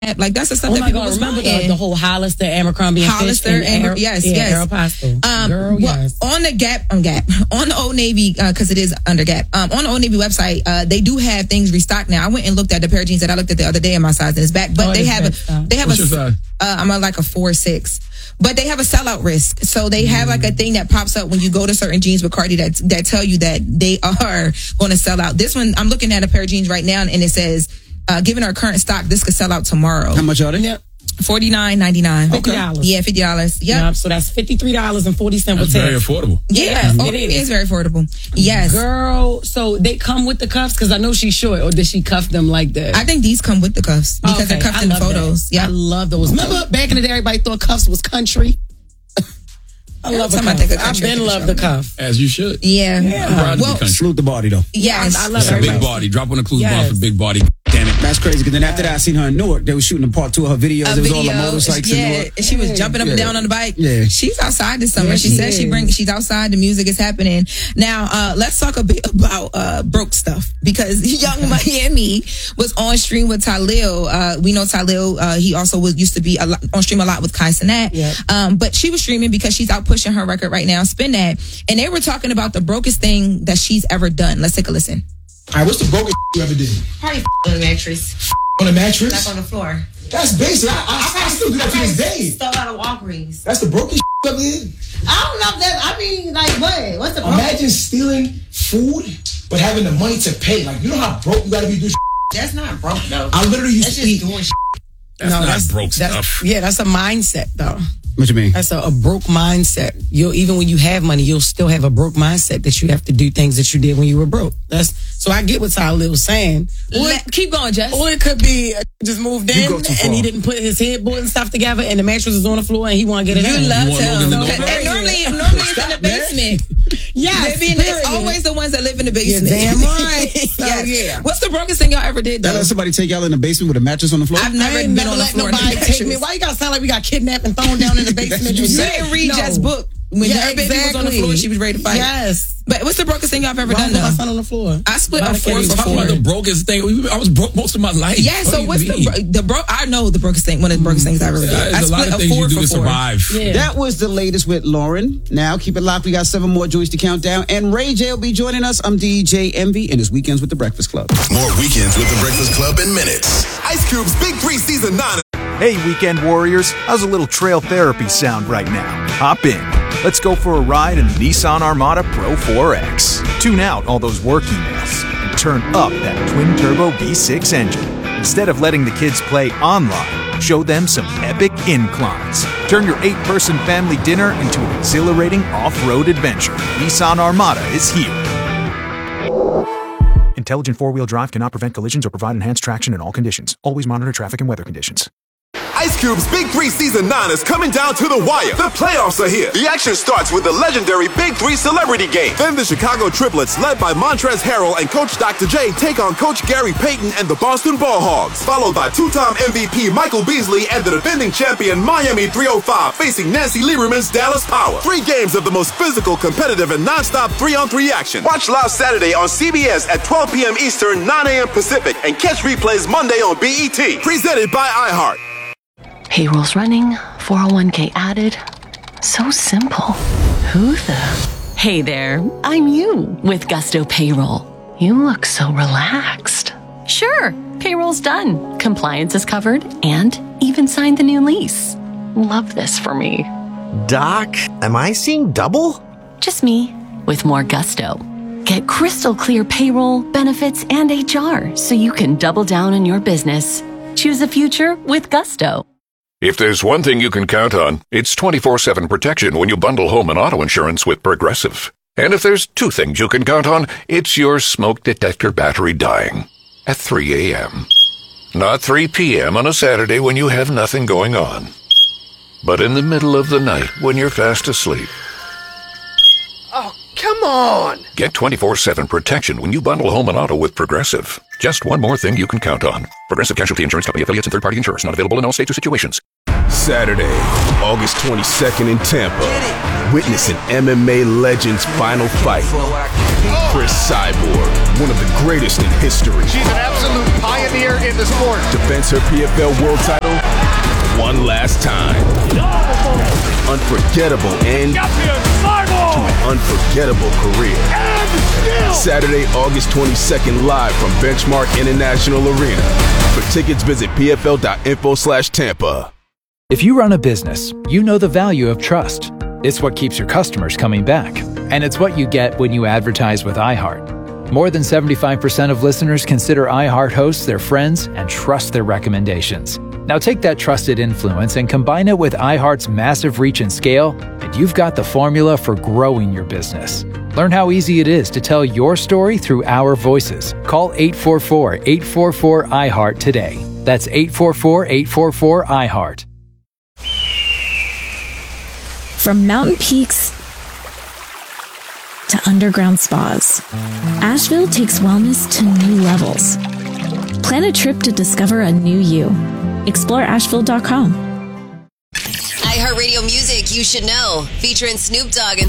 Like that's the stuff Oh that my people God, was remember buying. the whole Hollister, Abercrombie and Hollister, Fitch, and yes. Aeropostale. Girl, yes. On the Gap, on the Old Navy, because it is under Gap. On the Old Navy website, they do have things restocked now. I went and looked at the pair of jeans that I looked at the other day in my size and it's back, but they have What's your size? I'm like a 4'6", but they have a sellout risk. So they have like a thing that pops up when you go to certain jeans with Cardi that tell you that they are going to sell out. This one, I'm looking at a pair of jeans right now and it says, given our current stock, this could sell out tomorrow. How much are they? Yep. $49.99. $50. Yeah, $50. Yep. So that's $53.40 That's very affordable. Yeah, it is very affordable. Yes. Girl, so they come with the cuffs? Because I know she's short, or did she cuff them like that? I think these come with the cuffs because they're cuffed in the photos. Yeah, I love those. Remember back in the day, everybody thought cuffs was country? I love a cuff. I've been love the cuff. As you should. Yeah. I'm proud to be country. Salute the body, though. Yes. I love It's a everybody. big body. Drop on the clues bomb for big body. Damn it. That's crazy. Because then after that, I seen her in Newark. They were shooting a part 2 of her videos. It was all the motorcycles in Newark. And she was jumping up and down on the bike. Yeah. She's outside this summer. Yeah, she says she's outside. The music is happening. Now, let's talk a bit about broke stuff because Young Miami was on stream with Talil. We know Talil. He also used to be on stream a lot with Kai Cenat. Yep. But she was streaming because she's out pushing her record right now, Spin That. And they were talking about the brokest thing that she's ever done. Let's take a listen. All right, what's the brokest you ever did? Probably on a mattress. On a mattress? Like on the floor. That's basic. I still do that to this day. Stole out of Walgreens. That's the brokest you ever did? I don't know if that, I mean, like, what? What's the problem? Imagine stealing food, but having the money to pay. Like, you know how broke you gotta be to do shit? That's not broke, though. I literally used That's to just eat. doing shit. That's not broke stuff. Yeah, that's a mindset, though. What you mean? That's a broke mindset. Even when you have money, you'll still have a broke mindset that you have to do things that you did when you were broke. So I get what Tyler was saying. Keep going, Jess. Or it could be just moved in and he didn't put his headboard and stuff together and the mattress is on the floor and he want to get it out. You love him. And normally it's in the basement. Yes, it's always the ones that live in the basement. You're damn right. So, yeah. What's the brokest thing y'all ever did, though? That let somebody take y'all in the basement with a mattress on the floor? I've never been on the let floor. nobody take me. Why you gotta sound like we got kidnapped and thrown down in the basement? You didn't read Jess' book. When her baby was on the floor, she was ready to fight. Yes. But what's the brokest thing y'all have ever done, Put my though? son on the floor. I split a Talking about the 4 brokest thing. I was broke most of my life. Yeah, so what's the broke? I know the brokest thing. One of the brokest things I ever did. I There's a lot split of a things 4 you do for to 4. survive. Yeah. That was the latest with Lauren. Now, keep it locked. We got 7 more joints to count down. And Ray J will be joining us. I'm DJ Envy, and it's Weekends with the Breakfast Club. More Weekends with the Breakfast Club in minutes. Ice Cube's Big 3 Season 9. Hey, Weekend Warriors. How's a little trail therapy sound right now? Hop in. Let's go for a ride in the Nissan Armada Pro 4X. Tune out all those work emails and turn up that twin-turbo V6 engine. Instead of letting the kids play online, show them some epic inclines. Turn your 8-person family dinner into an exhilarating off-road adventure. Nissan Armada is here. Intelligent four-wheel drive cannot prevent collisions or provide enhanced traction in all conditions. Always monitor traffic and weather conditions. Ice Cube's Big 3 Season 9 is coming down to the wire. The playoffs are here. The action starts with the legendary Big 3 Celebrity Game. Then the Chicago Triplets, led by Montrezl Harrell and Coach Dr. J, take on Coach Gary Payton and the Boston Ball Hogs. Followed by two-time MVP Michael Beasley and the defending champion Miami 305 facing Nancy Lieberman's Dallas Power. 3 games of the most physical, competitive, and non-stop 3-on-3 action. Watch live Saturday on CBS at 12 p.m. Eastern, 9 a.m. Pacific, and catch replays Monday on BET. Presented by iHeart. Payroll's running, 401k added. So simple. Who the? Hey there, I'm you with Gusto Payroll. You look so relaxed. Sure, payroll's done, compliance is covered, and even signed the new lease. Love this for me. Doc, am I seeing double? Just me, with more gusto. Get crystal clear payroll, benefits, and HR so you can double down on your business. Choose the future with Gusto. If there's one thing you can count on, it's 24/7 protection when you bundle home and auto insurance with Progressive. And if there's 2 things you can count on, it's your smoke detector battery dying at 3 a.m. Not 3 p.m. on a Saturday when you have nothing going on, but in the middle of the night when you're fast asleep. Oh, come on! Get 24/7 protection when you bundle home and auto with Progressive. Just one more thing you can count on. Progressive Casualty Insurance Company affiliates and third-party insurers. Not available in all states or situations. Saturday, August 22nd in Tampa. Witness an MMA legend's final fight. Chris Cyborg, one of the greatest in history. She's an absolute pioneer in the sport. Defends her PFL world title one last time. Unforgettable end to an unforgettable career. Saturday, August 22nd, live from Benchmark International Arena. For tickets, visit pfl.info/Tampa. If you run a business, you know the value of trust. It's what keeps your customers coming back. And it's what you get when you advertise with iHeart. More than 75% of listeners consider iHeart hosts their friends and trust their recommendations. Now take that trusted influence and combine it with iHeart's massive reach and scale, and you've got the formula for growing your business. Learn how easy it is to tell your story through our voices. Call 844-844-iHeart today. That's 844-844-iHeart. From mountain peaks to underground spas, Asheville takes wellness to new levels. Plan a trip to discover a new you. Explore Asheville.com. iHeartRadio Music You Should Know, featuring Snoop Dogg and